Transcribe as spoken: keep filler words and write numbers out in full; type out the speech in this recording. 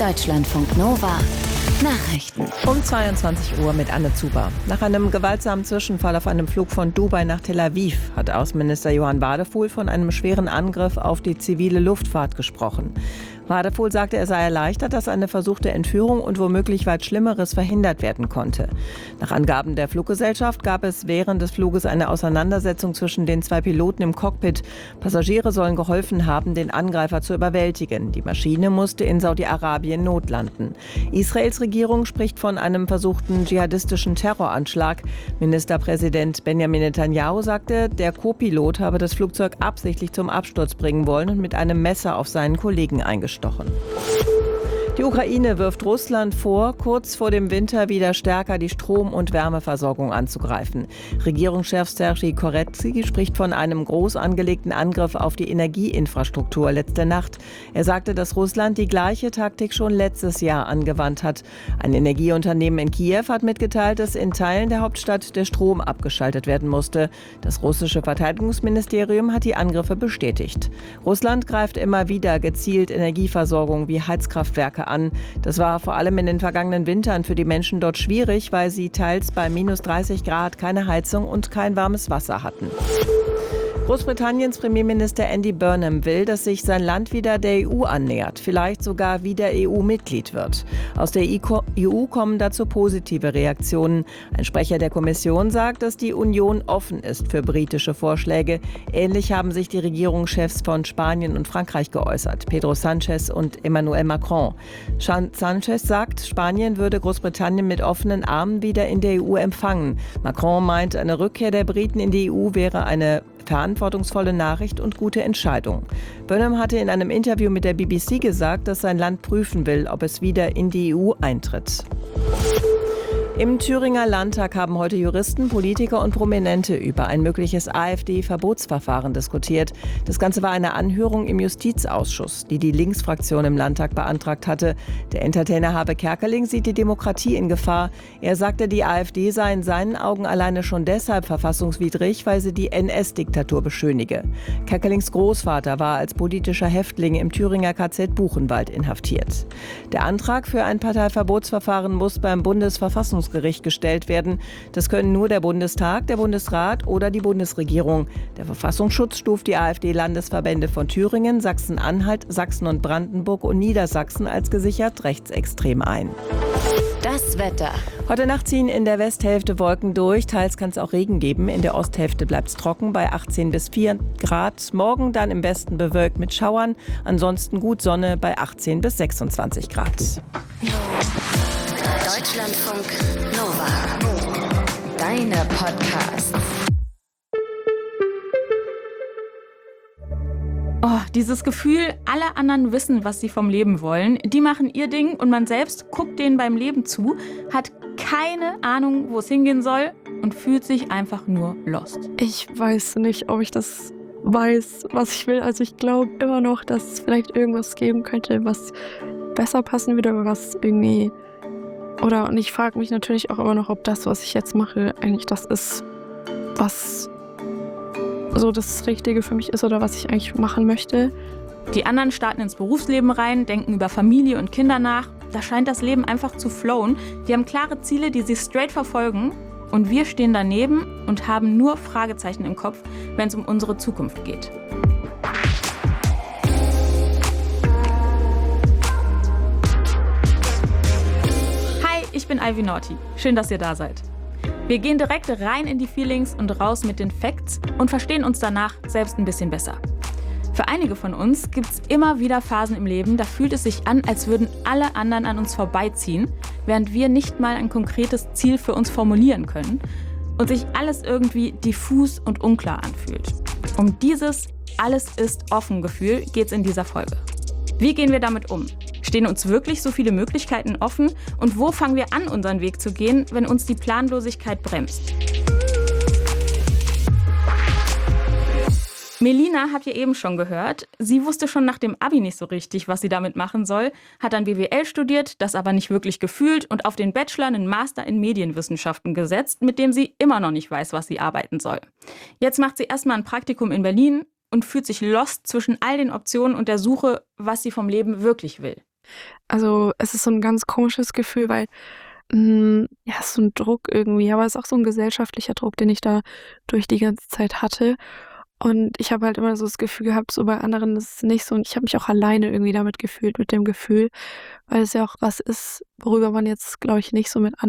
Deutschlandfunk Nova Nachrichten. Um zweiundzwanzig Uhr mit Anne Zuber. Nach einem gewaltsamen Zwischenfall auf einem Flug von Dubai nach Tel Aviv hat Außenminister Johann Wadephul von einem schweren Angriff auf die zivile Luftfahrt gesprochen. Wadephul sagte, er sei erleichtert, dass eine versuchte Entführung und womöglich weit Schlimmeres verhindert werden konnte. Nach Angaben der Fluggesellschaft gab es während des Fluges eine Auseinandersetzung zwischen den zwei Piloten im Cockpit. Passagiere sollen geholfen haben, den Angreifer zu überwältigen. Die Maschine musste in Saudi-Arabien notlanden. Israels Regierung spricht von einem versuchten dschihadistischen Terroranschlag. Ministerpräsident Benjamin Netanyahu sagte, der Co-Pilot habe das Flugzeug absichtlich zum Absturz bringen wollen und mit einem Messer auf seinen Kollegen eingestochen. Die Ukraine wirft Russland vor, kurz vor dem Winter wieder stärker die Strom- und Wärmeversorgung anzugreifen. Regierungschef Sergei Koretsky spricht von einem groß angelegten Angriff auf die Energieinfrastruktur letzte Nacht. Er sagte, dass Russland die gleiche Taktik schon letztes Jahr angewandt hat. Ein Energieunternehmen in Kiew hat mitgeteilt, dass in Teilen der Hauptstadt der Strom abgeschaltet werden musste. Das russische Verteidigungsministerium hat die Angriffe bestätigt. Russland greift immer wieder gezielt Energieversorgung wie Heizkraftwerke an. Das war vor allem in den vergangenen Wintern für die Menschen dort schwierig, weil sie teils bei minus dreißig Grad keine Heizung und kein warmes Wasser hatten. Großbritanniens Premierminister Andy Burnham will, dass sich sein Land wieder der E U annähert, vielleicht sogar wieder E U-Mitglied wird. Aus der E U kommen dazu positive Reaktionen. Ein Sprecher der Kommission sagt, dass die Union offen ist für britische Vorschläge. Ähnlich haben sich die Regierungschefs von Spanien und Frankreich geäußert, Pedro Sánchez und Emmanuel Macron. Sánchez sagt, Spanien würde Großbritannien mit offenen Armen wieder in der E U empfangen. Macron meint, eine Rückkehr der Briten in die E U wäre eine verantwortungsvolle Nachricht und gute Entscheidung. Burnham hatte in einem Interview mit der B B C gesagt, dass sein Land prüfen will, ob es wieder in die E U eintritt. Im Thüringer Landtag haben heute Juristen, Politiker und Prominente über ein mögliches AfD-Verbotsverfahren diskutiert. Das Ganze war eine Anhörung im Justizausschuss, die die Linksfraktion im Landtag beantragt hatte. Der Entertainer Habe Kerkeling sieht die Demokratie in Gefahr. Er sagte, die AfD sei in seinen Augen alleine schon deshalb verfassungswidrig, weil sie die N S-Diktatur beschönige. Kerkelings Großvater war als politischer Häftling im Thüringer K Z Buchenwald inhaftiert. Der Antrag für ein Parteiverbotsverfahren muss beim Bundesverfassungsgericht Gericht gestellt werden. Das können nur der Bundestag, der Bundesrat oder die Bundesregierung. Der Verfassungsschutz stuft die AfD-Landesverbände von Thüringen, Sachsen-Anhalt, Sachsen und Brandenburg und Niedersachsen als gesichert rechtsextrem ein. Das Wetter. Heute Nacht ziehen in der Westhälfte Wolken durch, teils kann es auch Regen geben. In der Osthälfte bleibt es trocken bei achtzehn bis vier Grad. Morgen dann im Westen bewölkt mit Schauern, ansonsten gut Sonne bei achtzehn bis sechsundzwanzig Grad. Deutschlandfunk Nova. Deine Podcasts. Oh, dieses Gefühl, alle anderen wissen, was sie vom Leben wollen. Die machen ihr Ding und man selbst guckt denen beim Leben zu, hat keine Ahnung, wo es hingehen soll und fühlt sich einfach nur lost. Ich weiß nicht, ob ich das weiß, was ich will. Also ich glaube immer noch, dass es vielleicht irgendwas geben könnte, was besser passen würde, aber was irgendwie... Oder und ich frage mich natürlich auch immer noch, ob das, was ich jetzt mache, eigentlich das ist, was so das Richtige für mich ist oder was ich eigentlich machen möchte. Die anderen starten ins Berufsleben rein, denken über Familie und Kinder nach. Da scheint das Leben einfach zu flowen. Die haben klare Ziele, die sie straight verfolgen. Und wir stehen daneben und haben nur Fragezeichen im Kopf, wenn es um unsere Zukunft geht. Ich bin Ivy Naughty. Schön, dass ihr da seid. Wir gehen direkt rein in die Feelings und raus mit den Facts und verstehen uns danach selbst ein bisschen besser. Für einige von uns gibt es immer wieder Phasen im Leben, da fühlt es sich an, als würden alle anderen an uns vorbeiziehen, während wir nicht mal ein konkretes Ziel für uns formulieren können und sich alles irgendwie diffus und unklar anfühlt. Um dieses Alles ist offen Gefühl geht es in dieser Folge. Wie gehen wir damit um? Stehen uns wirklich so viele Möglichkeiten offen? Und wo fangen wir an, unseren Weg zu gehen, wenn uns die Planlosigkeit bremst? Melina habt ihr eben schon gehört. Sie wusste schon nach dem Abi nicht so richtig, was sie damit machen soll, hat dann B W L studiert, das aber nicht wirklich gefühlt und auf den Bachelor einen Master in Medienwissenschaften gesetzt, mit dem sie immer noch nicht weiß, was sie arbeiten soll. Jetzt macht sie erstmal ein Praktikum in Berlin und fühlt sich lost zwischen all den Optionen und der Suche, was sie vom Leben wirklich will. Also es ist so ein ganz komisches Gefühl, weil hm, ja, es ist so ein Druck irgendwie, aber es ist auch so ein gesellschaftlicher Druck, den ich da durch die ganze Zeit hatte. Und ich habe halt immer so das Gefühl gehabt, so bei anderen ist es nicht so. Und ich habe mich auch alleine irgendwie damit gefühlt, mit dem Gefühl, weil es ja auch was ist, worüber man jetzt, glaube ich, nicht so mit